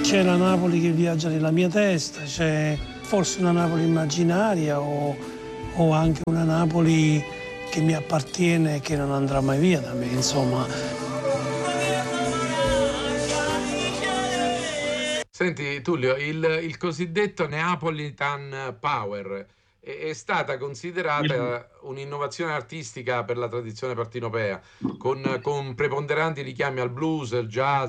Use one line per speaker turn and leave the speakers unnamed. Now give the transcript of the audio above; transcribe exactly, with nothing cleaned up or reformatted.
C'è la Napoli che viaggia nella mia testa, c'è forse una Napoli immaginaria o, o anche una Napoli che mi appartiene e che non andrà mai via da me, insomma.
Senti Tullio, il, il cosiddetto Neapolitan Power è, è stata considerata un'innovazione artistica per la tradizione partenopea, con, con preponderanti richiami al blues, al jazz,